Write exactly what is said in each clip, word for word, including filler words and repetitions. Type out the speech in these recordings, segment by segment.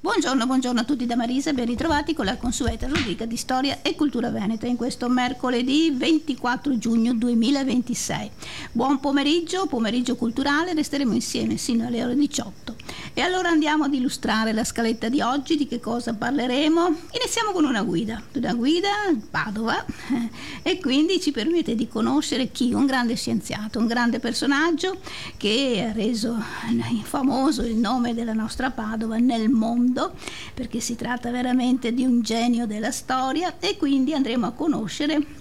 Buongiorno, buongiorno a tutti da Marisa, ben ritrovati con la consueta rubrica di storia e cultura veneta in questo mercoledì ventiquattro giugno duemilaventisei. Buon pomeriggio, pomeriggio culturale, resteremo insieme sino alle ore diciotto. E allora andiamo ad illustrare la scaletta di oggi, di che cosa parleremo. Iniziamo con una guida, una guida Padova, e quindi ci permette di conoscere chi? Un grande scienziato, un grande personaggio che ha reso famoso il nome della nostra Padova nel mondo, perché si tratta veramente di un genio della storia, e quindi andremo a conoscere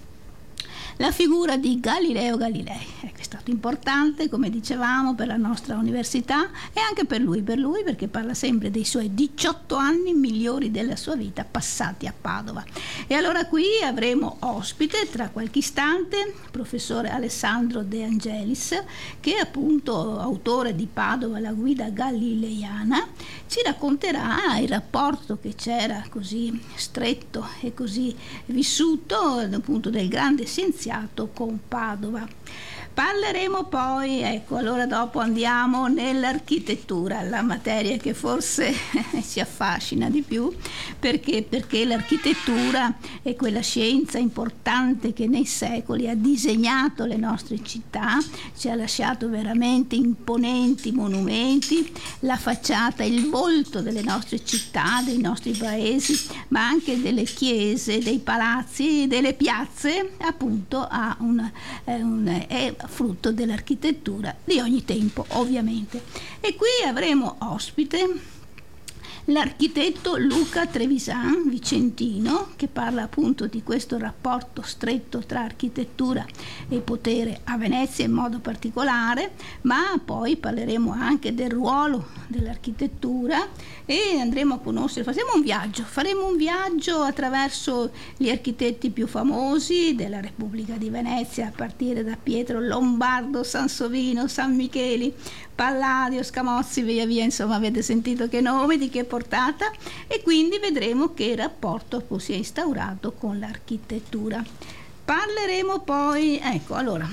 la figura di Galileo Galilei. Ecco, è stato importante, come dicevamo, per la nostra università e anche per lui, per lui perché parla sempre dei suoi diciotto anni migliori della sua vita passati a Padova. E allora qui avremo ospite tra qualche istante il professore Alessandro De Angelis, che è appunto autore di Padova, la guida galileiana. Ci racconterà il rapporto che c'era così stretto e così vissuto appunto del grande scienziato con Padova. Parleremo poi, ecco, allora dopo andiamo nell'architettura, la materia che forse ci affascina di più, perché, perché l'architettura è quella scienza importante che nei secoli ha disegnato le nostre città, ci ha lasciato veramente imponenti monumenti, la facciata, il volto delle nostre città, dei nostri paesi, ma anche delle chiese, dei palazzi, delle piazze, appunto ha un, eh, un, è frutto dell'architettura di ogni tempo, ovviamente. E qui avremo ospite l'architetto Luca Trevisan, vicentino, che parla appunto di questo rapporto stretto tra architettura e potere a Venezia in modo particolare, ma poi parleremo anche del ruolo dell'architettura e andremo a conoscere, faremo un viaggio, faremo un viaggio attraverso gli architetti più famosi della Repubblica di Venezia, a partire da Pietro Lombardo, Sansovino, San Micheli, Palladio, Scamozzi, via via, insomma avete sentito che nome, di che portata, e quindi vedremo che rapporto si è instaurato con l'architettura. Parleremo poi, ecco, allora,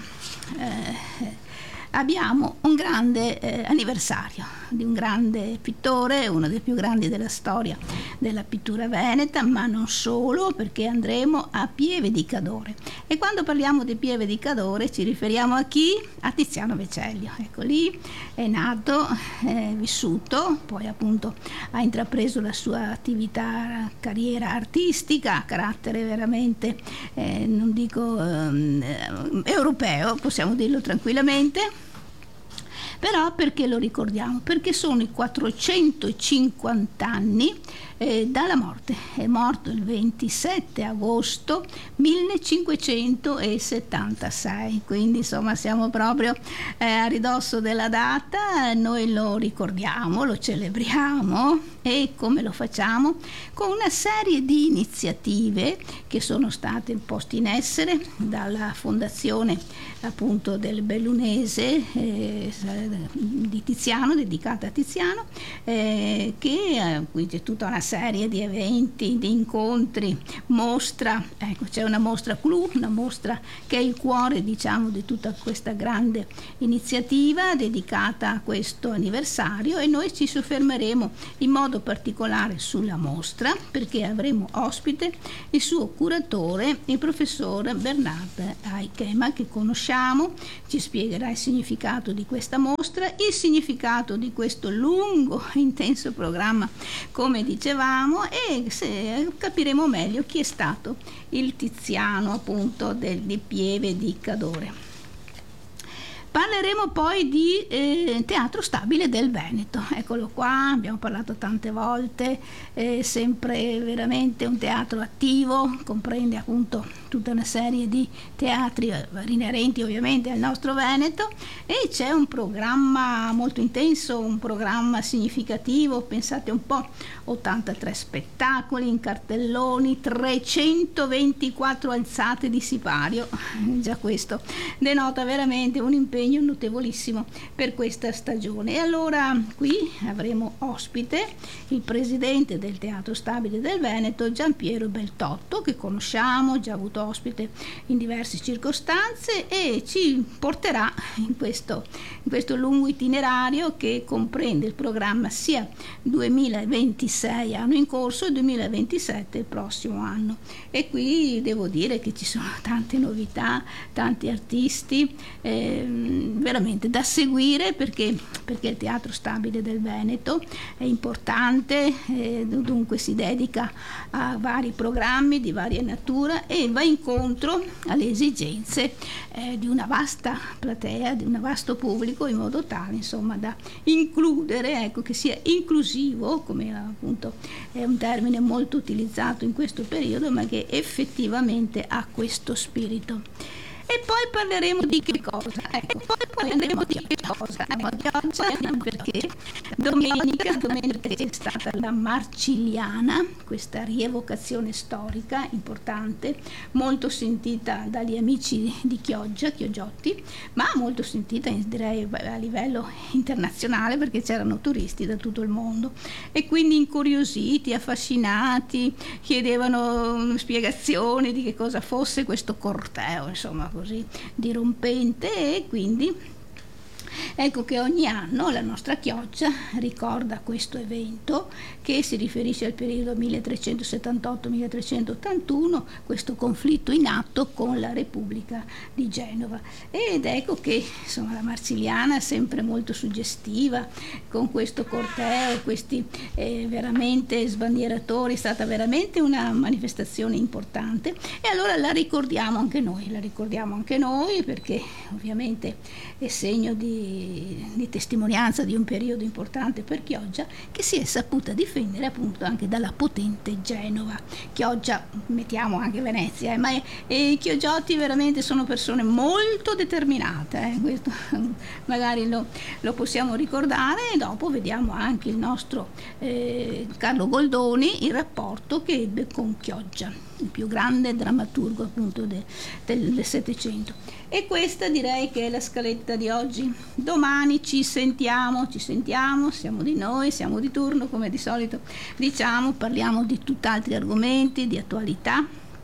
eh, abbiamo un grande eh, anniversario di un grande pittore, uno dei più grandi della storia della pittura veneta, ma non solo, perché andremo a Pieve di Cadore. E quando parliamo di Pieve di Cadore ci riferiamo a chi? A Tiziano Vecellio. Ecco, lì è nato, è vissuto, poi appunto ha intrapreso la sua attività, carriera artistica a carattere veramente, eh, non dico eh, europeo, possiamo dirlo tranquillamente. Però perché lo ricordiamo? Perché sono i quattrocentocinquanta anni eh, dalla morte. È morto il ventisette agosto millecinquecentosettantasei, quindi insomma siamo proprio eh, a ridosso della data. Noi lo ricordiamo, lo celebriamo, e come lo facciamo? Con una serie di iniziative che sono state poste in essere dalla fondazione appunto del Bellunese eh, di Tiziano, dedicata a Tiziano, eh, che eh, qui c'è tutta una serie di eventi, di incontri, mostra, ecco, c'è una mostra clou, una mostra che è il cuore, diciamo, di tutta questa grande iniziativa dedicata a questo anniversario, e noi ci soffermeremo in modo particolare sulla mostra, perché avremo ospite il suo curatore, il professor Bernard Aikema, che conosciamo, ci spiegherà il significato di questa mostra, il significato di questo lungo e intenso programma, come dicevamo, e se capiremo meglio chi è stato il Tiziano appunto del, di Pieve di Cadore. Parleremo poi di eh, Teatro Stabile del Veneto. Eccolo qua, abbiamo parlato tante volte, è sempre veramente un teatro attivo, comprende appunto tutta una serie di teatri inerenti ovviamente al nostro Veneto, e c'è un programma molto intenso, un programma significativo, pensate un po', ottantatré spettacoli in cartelloni, trecentoventiquattro alzate di sipario, già questo denota veramente un impegno impegno notevolissimo per questa stagione. E allora qui avremo ospite il presidente del Teatro Stabile del Veneto, Giampiero Beltotto, che conosciamo, già avuto ospite in diverse circostanze, e ci porterà in questo, in questo lungo itinerario che comprende il programma sia duemilaventisei, anno in corso, e duemilaventisette, il prossimo anno. E qui devo dire che ci sono tante novità, tanti artisti, eh, veramente da seguire, perché, perché il Teatro Stabile del Veneto è importante, eh, dunque si dedica a vari programmi di varia natura e va incontro alle esigenze eh, di una vasta platea, di un vasto pubblico, in modo tale insomma da includere, ecco, che sia inclusivo, come appunto è un termine molto utilizzato in questo periodo, ma che effettivamente ha questo spirito. E poi parleremo di che cosa? Ecco, poi parleremo di che cosa? No, di oggi, perché domenica, domenica c'è stata la Marciliana, questa rievocazione storica importante, molto sentita dagli amici di Chioggia, Chioggiotti, ma molto sentita direi a livello internazionale, perché c'erano turisti da tutto il mondo e quindi incuriositi, affascinati, chiedevano spiegazioni di che cosa fosse questo corteo, insomma, così dirompente. E quindi ecco che ogni anno la nostra Chioggia ricorda questo evento, che si riferisce al periodo milletrecentosettantotto milletrecentottantuno, questo conflitto in atto con la Repubblica di Genova. Ed ecco che insomma la Marciliana è sempre molto suggestiva, con questo corteo, questi eh, veramente sbandieratori, è stata veramente una manifestazione importante, e allora la ricordiamo anche noi, la ricordiamo anche noi perché ovviamente è segno di di testimonianza di un periodo importante per Chioggia, che si è saputa difendere appunto anche dalla potente Genova. Chioggia, mettiamo anche Venezia, eh, ma i Chioggiotti veramente sono persone molto determinate, eh, questo magari lo, lo possiamo ricordare. E dopo vediamo anche il nostro eh, Carlo Goldoni, il rapporto che ebbe con Chioggia, il più grande drammaturgo appunto de, del Settecento. E questa direi che è la scaletta di oggi. Domani ci sentiamo, ci sentiamo, siamo di noi, siamo di turno, come di solito diciamo, parliamo di tutt'altri argomenti, di attualità,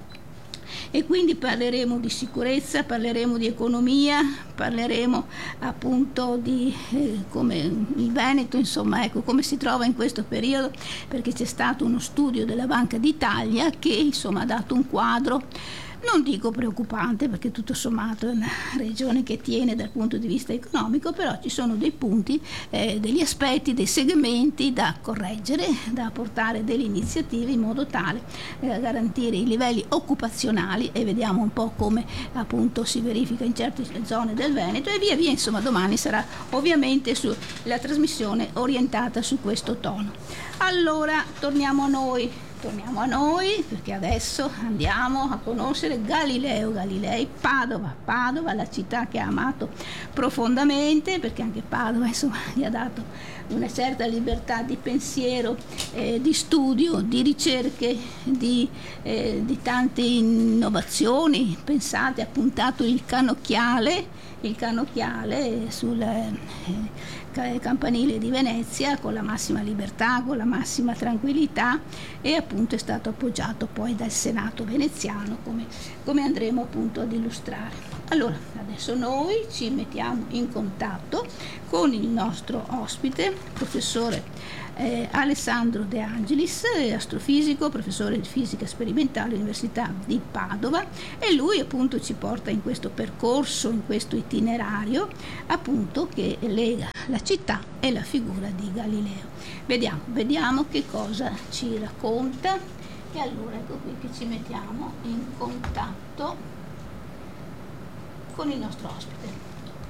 e quindi parleremo di sicurezza, parleremo di economia, parleremo appunto di eh, come il Veneto, insomma, ecco, come si trova in questo periodo, perché c'è stato uno studio della Banca d'Italia che insomma ha dato un quadro, non dico preoccupante, perché tutto sommato è una regione che tiene dal punto di vista economico, però ci sono dei punti, eh, degli aspetti, dei segmenti da correggere, da portare delle iniziative in modo tale da eh, garantire i livelli occupazionali, e vediamo un po' come appunto si verifica in certe zone del Veneto, e via via, insomma domani sarà ovviamente su, la trasmissione orientata su questo tono. Allora torniamo a noi. Torniamo a noi, perché adesso andiamo a conoscere Galileo Galilei, Padova, Padova, la città che ha amato profondamente, perché anche Padova insomma gli ha dato una certa libertà di pensiero, eh, di studio, di ricerche, di, eh, di tante innovazioni. Pensate, ha puntato il cannocchiale, il cannocchiale sul eh, campanile di Venezia con la massima libertà, con la massima tranquillità, e appunto è stato appoggiato poi dal Senato veneziano, come, come andremo appunto ad illustrare. Allora, adesso noi ci mettiamo in contatto con il nostro ospite, professore eh, Alessandro De Angelis, astrofisico, professore di fisica sperimentale all'Università di Padova, e lui appunto ci porta in questo percorso, in questo itinerario appunto che lega la città e la figura di Galileo. Vediamo, vediamo che cosa ci racconta. E allora ecco qui che ci mettiamo in contatto con il nostro ospite.